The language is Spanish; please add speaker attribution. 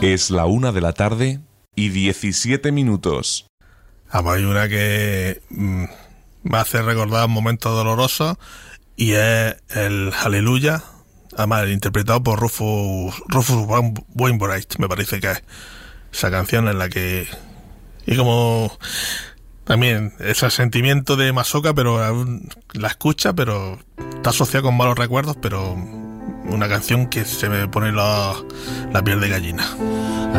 Speaker 1: Es la 1:17 PM.
Speaker 2: Hay una que me hace recordar momentos dolorosos y es el Aleluya, además interpretado por Rufus Wainwright, me parece que es esa canción en la que... Y como también ese sentimiento de masoca, pero la escucha, pero está asociada con malos recuerdos, pero una canción que se me pone la piel de gallina.